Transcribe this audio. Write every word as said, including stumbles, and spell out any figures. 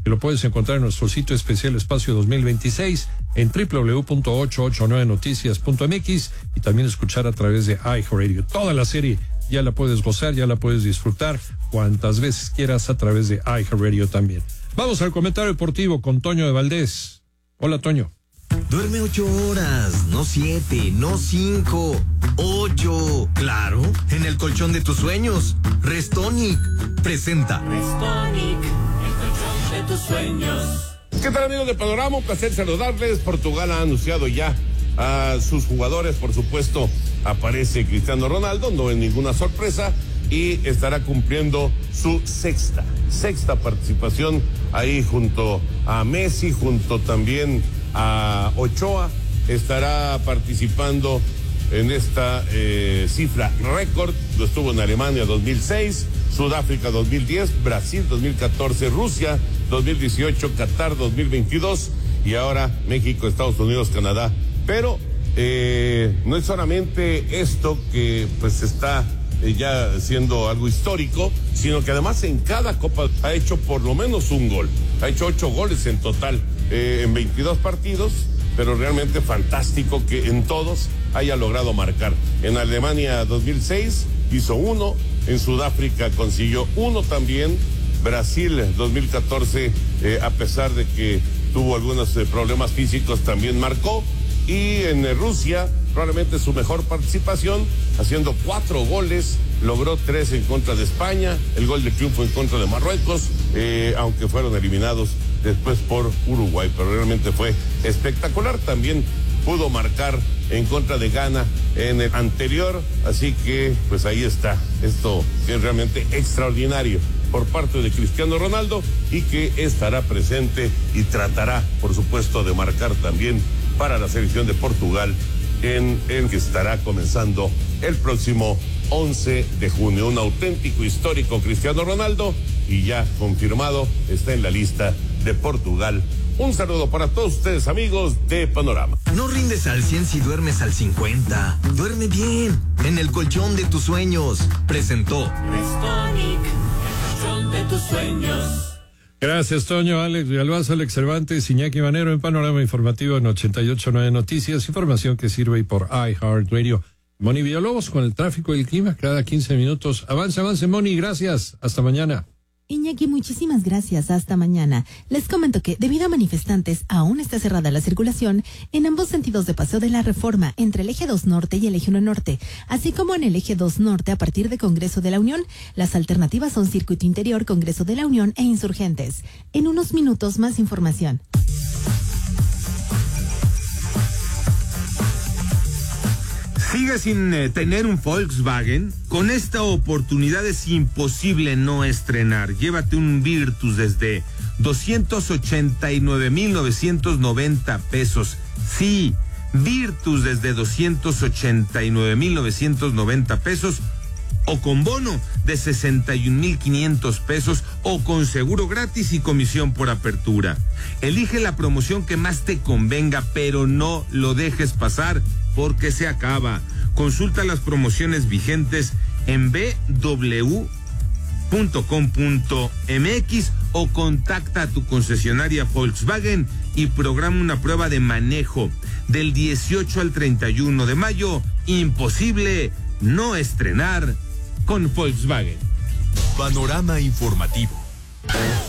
que lo puedes encontrar en nuestro sitio especial Espacio dos mil veintiséis en doble u doble u doble u punto ochocientos ochenta y nueve noticias punto m x y también escuchar a través de iHeartRadio. Toda la serie ya la puedes gozar, ya la puedes disfrutar cuantas veces quieras a través de iHeartRadio también. Vamos al comentario deportivo con Toño de Valdés. Hola, Toño. Duerme ocho horas, no siete, no cinco, ocho. Claro, en el colchón de tus sueños. Restonic presenta. Restonic, el colchón de tus sueños. ¿Qué tal, amigos de Panorama? Un placer saludarles. Portugal ha anunciado ya a sus jugadores. Por supuesto, aparece Cristiano Ronaldo, no es ninguna sorpresa, y estará cumpliendo su sexta, sexta participación ahí junto a Messi, junto también a Ochoa. Estará participando en esta eh, cifra récord. Lo estuvo en Alemania dos mil seis, Sudáfrica dos mil diez, Brasil dos mil catorce, Rusia dos mil dieciocho, Qatar dos mil veintidós y ahora México, Estados Unidos, Canadá. Pero eh, no es solamente esto que pues está eh, ya siendo algo histórico, sino que además en cada Copa ha hecho por lo menos un gol. Ha hecho ocho goles en total eh, en veintidós partidos, pero realmente fantástico que en todos haya logrado marcar. En Alemania dos mil seis hizo uno, en Sudáfrica consiguió uno también, Brasil dos mil catorce, eh, a pesar de que tuvo algunos eh, problemas físicos, también marcó, y en eh, Rusia probablemente su mejor participación, haciendo cuatro goles, logró tres en contra de España, el gol de triunfo en contra de Marruecos, eh, aunque fueron eliminados después por Uruguay, pero realmente fue espectacular. También pudo marcar en contra de Ghana en el anterior, así que pues ahí está, esto que es realmente extraordinario por parte de Cristiano Ronaldo y que estará presente y tratará, por supuesto, de marcar también para la selección de Portugal en el que estará comenzando el próximo once de junio. Un auténtico histórico Cristiano Ronaldo y ya confirmado está en la lista de Portugal. Un saludo para todos ustedes, amigos de Panorama. No rindes al cien si duermes al cincuenta. Duerme bien, en el colchón de tus sueños. Presentó Restonic, el colchón de tus sueños. Gracias, Toño. Alex Villalbazo, Alex Cervantes, Iñaki Manero en Panorama Informativo en ochenta y ocho punto nueve Noticias. Información que sirve por iHeartRadio. Moni Villalobos con el tráfico y el clima cada quince minutos. Avance, avance, Moni. Gracias. Hasta mañana. Iñaki, muchísimas gracias. Hasta mañana. Les comento que, debido a manifestantes, aún está cerrada la circulación en ambos sentidos de Paseo de la Reforma, entre el eje dos Norte y el eje uno Norte, así como en el eje dos Norte a partir de Congreso de la Unión. Las alternativas son Circuito Interior, Congreso de la Unión e Insurgentes. En unos minutos, más información. ¿Sigue sin eh, tener un Volkswagen? Con esta oportunidad es imposible no estrenar. Llévate un Virtus desde doscientos ochenta y nueve mil novecientos noventa pesos. Sí, Virtus desde doscientos ochenta y nueve mil novecientos noventa pesos, o con bono de sesenta y un mil quinientos pesos, o con seguro gratis y comisión por apertura. Elige la promoción que más te convenga, pero no lo dejes pasar porque se acaba. Consulta las promociones vigentes en b w punto com punto m x o contacta a tu concesionaria Volkswagen y programa una prueba de manejo del dieciocho al treinta y uno de mayo. Imposible no estrenar con Volkswagen. Panorama Informativo.